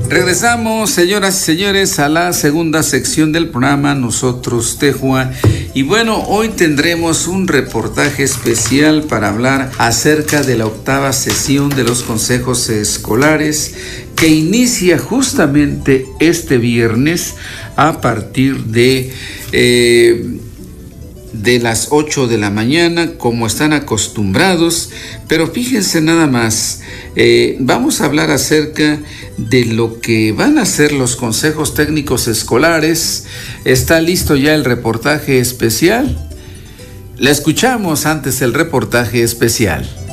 Regresamos, señoras y señores, a la segunda sección del programa Nosotros Tejua. Y bueno, hoy tendremos un reportaje especial para hablar acerca de la octava sesión de los consejos escolares que inicia justamente este viernes a partir de las 8 de la mañana, como están acostumbrados. Pero fíjense nada más, vamos a hablar acerca de lo que van a hacer los consejos técnicos escolares. ¿Está listo ya el reportaje especial? La escuchamos antes el reportaje especial.